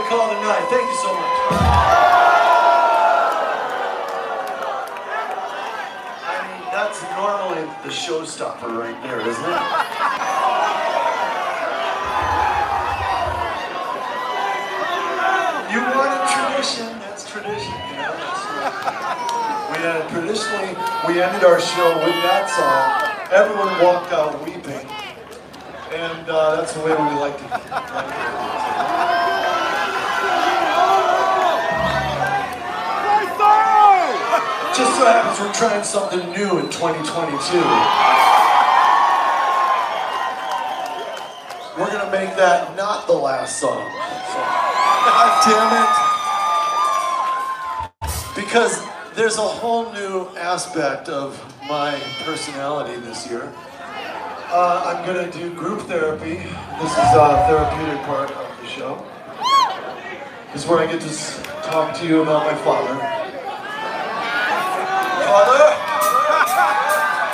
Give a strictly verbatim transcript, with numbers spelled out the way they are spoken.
call tonight. Thank you so much. I mean, that's normally the showstopper right there, isn't it? You wanted tradition, that's tradition, you know. We had traditionally, we ended our show with that song. Everyone walked out weeping, and uh, that's the way we like to. Like to Just so happens we're trying something new in twenty twenty-two. We're gonna make that not the last song. So, God damn it! Because there's a whole new aspect of my personality this year. Uh, I'm gonna do group therapy. This is a therapeutic part of the show. This is where I get to talk to you about my father.